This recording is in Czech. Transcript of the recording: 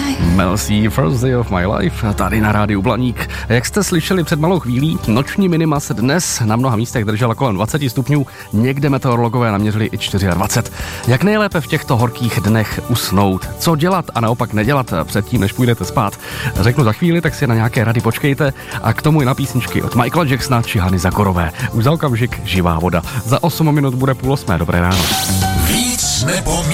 Mel C, First Day of My Life, tady na rádiu Blaník. Jak jste slyšeli před malou chvílí, noční minima se dnes na mnoha místech držela kolem 20 stupňů, někde meteorologové naměřili i 24. Jak nejlépe v těchto horkých dnech usnout? Co dělat a naopak nedělat předtím, než půjdete spát? Řeknu za chvíli, tak si na nějaké rady počkejte a k tomu i na písničky od Michaela Jacksona či Hany Zakorové. Už za okamžik živá voda. Za 8 minut bude 7:30. Dobré ráno. Víc nebo